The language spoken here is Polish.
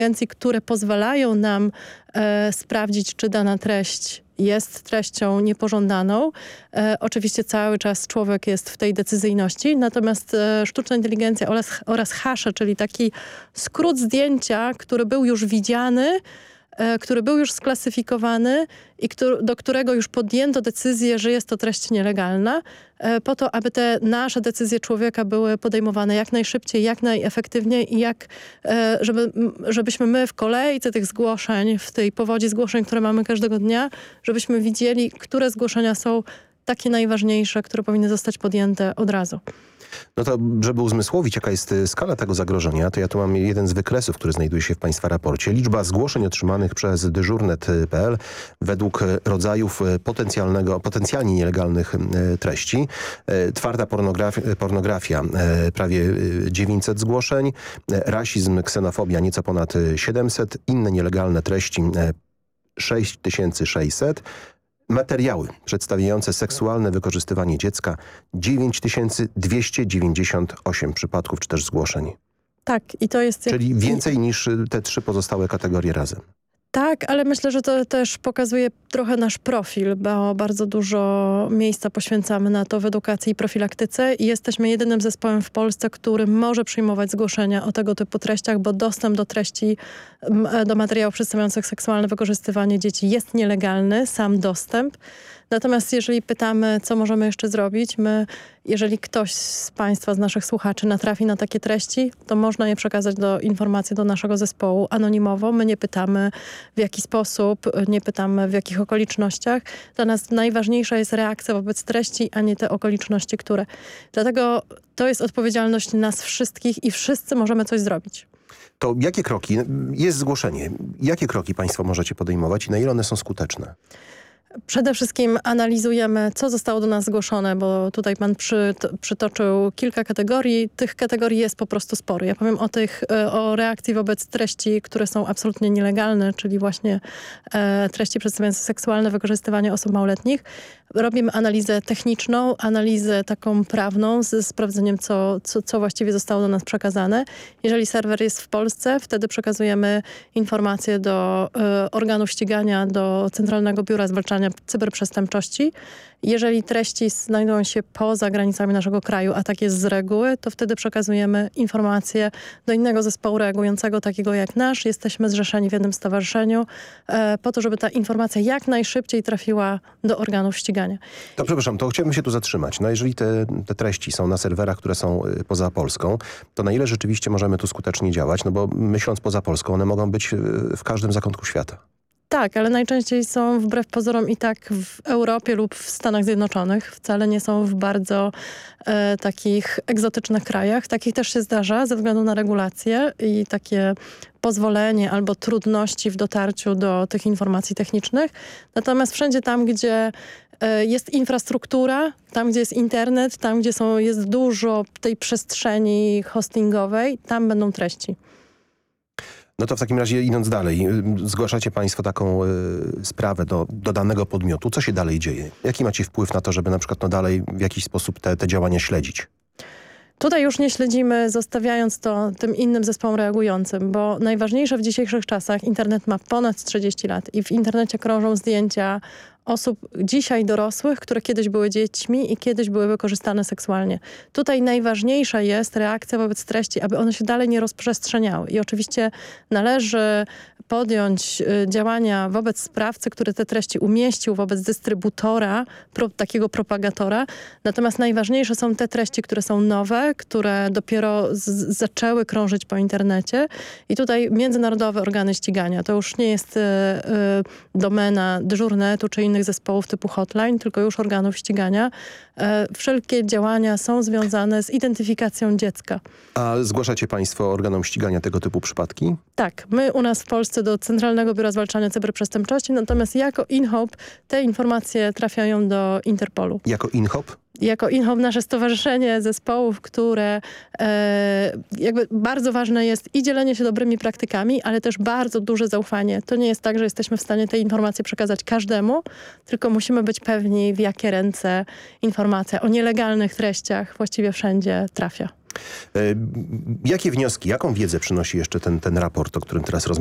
inteligencji, które pozwalają nam sprawdzić, czy dana treść jest treścią niepożądaną. Oczywiście cały czas człowiek jest w tej decyzyjności, natomiast sztuczna inteligencja oraz hasze, czyli taki skrót zdjęcia, który był już widziany, który był już sklasyfikowany i do którego już podjęto decyzję, że jest to treść nielegalna, po to, aby te nasze decyzje człowieka były podejmowane jak najszybciej, jak najefektywniej i żebyśmy my w kolejce tych zgłoszeń, w tej powodzi zgłoszeń, które mamy każdego dnia, żebyśmy widzieli, które zgłoszenia są takie najważniejsze, które powinny zostać podjęte od razu. No to, żeby uzmysłowić, jaka jest skala tego zagrożenia, to ja tu mam jeden z wykresów, który znajduje się w Państwa raporcie. Liczba zgłoszeń otrzymanych przez dyżurnet.pl według rodzajów potencjalnie nielegalnych treści. Twarda pornografia prawie 900 zgłoszeń, rasizm, ksenofobia nieco ponad 700, inne nielegalne treści 6600, materiały przedstawiające seksualne wykorzystywanie dziecka 9298 przypadków czy też zgłoszeń. Tak, i to jest... Czyli więcej niż te 3 pozostałe kategorie razem. Tak, ale myślę, że to też pokazuje trochę nasz profil, bo bardzo dużo miejsca poświęcamy na to w edukacji i profilaktyce i jesteśmy jedynym zespołem w Polsce, który może przyjmować zgłoszenia o tego typu treściach, bo dostęp do treści, do materiałów przedstawiających seksualne wykorzystywanie dzieci jest nielegalny, sam dostęp. Natomiast jeżeli pytamy, co możemy jeszcze zrobić, jeżeli ktoś z Państwa, z naszych słuchaczy natrafi na takie treści, to można je przekazać informacji do naszego zespołu anonimowo. My nie pytamy w jaki sposób, nie pytamy w jakich okolicznościach. Dla nas najważniejsza jest reakcja wobec treści, a nie te okoliczności, które. Dlatego to jest odpowiedzialność nas wszystkich i wszyscy możemy coś zrobić. To jakie kroki, jest zgłoszenie, jakie kroki Państwo możecie podejmować i na ile one są skuteczne? Przede wszystkim analizujemy, co zostało do nas zgłoszone, bo tutaj pan przytoczył kilka kategorii. Tych kategorii jest po prostu sporo. Ja powiem o reakcji wobec treści, które są absolutnie nielegalne, czyli właśnie treści przedstawiające seksualne wykorzystywanie osób małoletnich. Robimy analizę techniczną, analizę taką prawną z sprawdzeniem, co właściwie zostało do nas przekazane. Jeżeli serwer jest w Polsce, wtedy przekazujemy informacje do organów ścigania, do Centralnego Biura Zwalczania Cyberprzestępczości. Jeżeli treści znajdują się poza granicami naszego kraju, a tak jest z reguły, to wtedy przekazujemy informacje do innego zespołu reagującego, takiego jak nasz. Jesteśmy zrzeszeni w jednym stowarzyszeniu po to, żeby ta informacja jak najszybciej trafiła do organów ścigania. To przepraszam, to chciałbym się tu zatrzymać. No jeżeli te treści są na serwerach, które są poza Polską, to na ile rzeczywiście możemy tu skutecznie działać? No bo myśląc poza Polską, one mogą być w każdym zakątku świata. Tak, ale najczęściej są wbrew pozorom i tak w Europie lub w Stanach Zjednoczonych. Wcale nie są w bardzo takich egzotycznych krajach. Takich też się zdarza ze względu na regulacje i takie pozwolenie albo trudności w dotarciu do tych informacji technicznych. Natomiast wszędzie tam, gdzie jest infrastruktura, tam gdzie jest internet, tam gdzie jest dużo tej przestrzeni hostingowej, tam będą treści. No to w takim razie idąc dalej, zgłaszacie Państwo taką sprawę do danego podmiotu. Co się dalej dzieje? Jaki macie wpływ na to, żeby na przykład dalej w jakiś sposób te działania śledzić? Tutaj już nie śledzimy, zostawiając to tym innym zespołom reagującym, bo najważniejsze w dzisiejszych czasach, internet ma ponad 30 lat i w internecie krążą zdjęcia osób dzisiaj dorosłych, które kiedyś były dziećmi i kiedyś były wykorzystane seksualnie. Tutaj najważniejsza jest reakcja wobec treści, aby one się dalej nie rozprzestrzeniały. I oczywiście należy podjąć działania wobec sprawcy, który te treści umieścił, wobec dystrybutora, takiego propagatora. Natomiast najważniejsze są te treści, które są nowe, które dopiero zaczęły krążyć po internecie. I tutaj międzynarodowe organy ścigania. To już nie jest domena dyżurnetu czy innych zespołów typu hotline, tylko już organów ścigania. Wszelkie działania są związane z identyfikacją dziecka. A zgłaszacie Państwo organom ścigania tego typu przypadki? Tak. My u nas w Polsce do Centralnego Biura Zwalczania Cyberprzestępczości, natomiast jako InHop te informacje trafiają do Interpolu. Jako InHop? Jako InHop nasze stowarzyszenie zespołów, które jakby bardzo ważne jest i dzielenie się dobrymi praktykami, ale też bardzo duże zaufanie. To nie jest tak, że jesteśmy w stanie te informacje przekazać każdemu, tylko musimy być pewni, w jakie ręce informacja o nielegalnych treściach właściwie wszędzie trafia. Jakie wnioski, jaką wiedzę przynosi jeszcze ten raport, o którym teraz rozmawiamy?